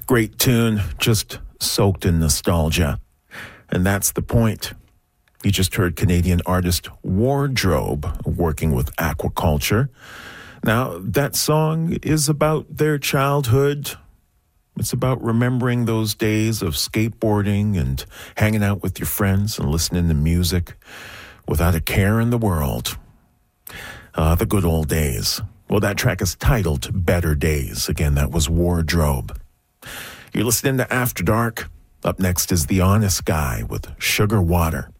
Great tune, just soaked in nostalgia. And that's the point. You just heard Canadian artist Wardrobe working with Aquaculture. Now, that song is about their childhood. It's about remembering those days of skateboarding and hanging out with your friends and listening to music without a care in the world. The good old days. Well, that track is titled Better Days. Again, that was Wardrobe. You're listening to After Dark. Up next is The Honest Guy with Sugar Water.